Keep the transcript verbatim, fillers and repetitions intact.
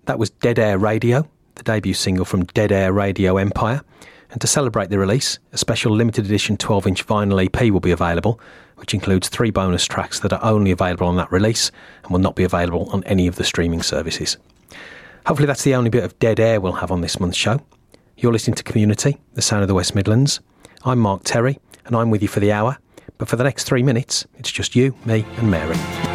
That was Dead Air Radio, the debut single from Dead Air Radio Empire. And to celebrate the release, a special limited edition twelve inch vinyl E P will be available, which includes three bonus tracks that are only available on that release and will not be available on any of the streaming services. Hopefully that's the only bit of dead air we'll have on this month's show. You're listening to Community, the sound of the West Midlands. I'm Mark Terry, and I'm with you for the hour. But for the next three minutes, it's just you, me and Mary.